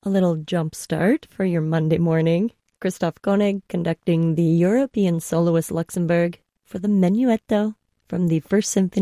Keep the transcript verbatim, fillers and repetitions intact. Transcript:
A little jump start for your Monday morning. Christoph Koenig conducting the European Soloist Luxembourg for the Menuetto from the First Symphony